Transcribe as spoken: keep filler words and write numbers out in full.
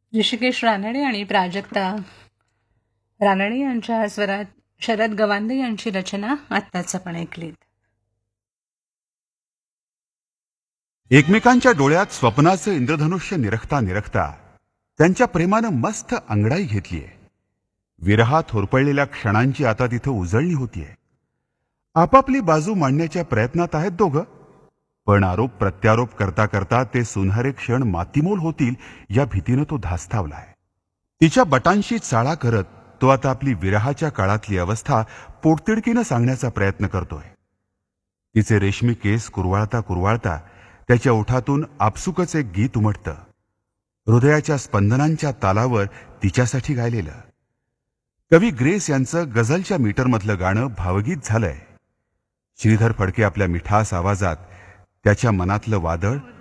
ऋषिकेश रानडे आणि प्राजक्ता रानडे यांच्या स्वरात शरद गवांदे यांची रचना आत्ताच आपण ऐकलीत. एकमेकांच्या डोळ्यात स्वप्नाचं इंद्रधनुष्य निरखता निरखता त्यांच्या प्रेमानं मस्त अंगडाई घेतलीय. विरहात होरपळलेल्या क्षणांची आता तिथं उजळणी होतीये. आपापली बाजू मांडण्याच्या प्रयत्नात आहेत दोघं, पण आरोप प्रत्यारोप करता करता ते सुनहरे क्षण मातीमोल होतील या भीतीनं तो धास्तावलाय. तिच्या बटांशी चाळा करत तो आता आपली विरहाच्या काळातली अवस्था पोटतिडकीनं सांगण्याचा प्रयत्न करतोय. तिचे रेशमी केस कुरवाळता कुरवाळता त्याच्या ओठातून आपसुकच एक गीत उमटतं, हृदयाच्या स्पंदनांच्या तालावर तिच्यासाठी गायलेलं. कवी ग्रेस यांचं गझलच्या मीटरमधलं गाणं भावगीत झालंय. श्रीधर फडके आपल्या मिठास आवाजात त्याच्या मनातलं वादळ